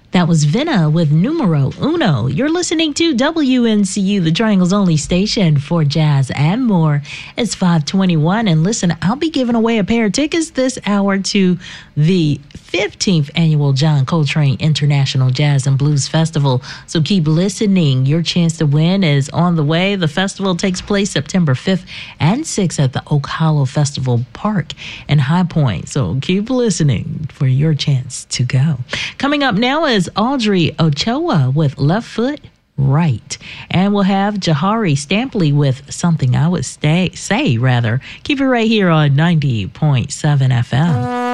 That was Vina with Numero Uno. You're listening to WNCU, the Triangle's only station for jazz and more. It's 5:21, and listen, I'll be giving away a pair of tickets this hour to the 15th annual John Coltrane International Jazz and Blues Festival. So keep listening. Your chance to win is on the way. The festival takes place September 5th and 6th at the Oak Hollow Festival Park in High Point. So keep listening for your chance to go. Coming up now is Audrey Ochoa with Left Foot Right. And we'll have Jahari Stampley with Something I Would Say. Keep it right here on 90.7 FM.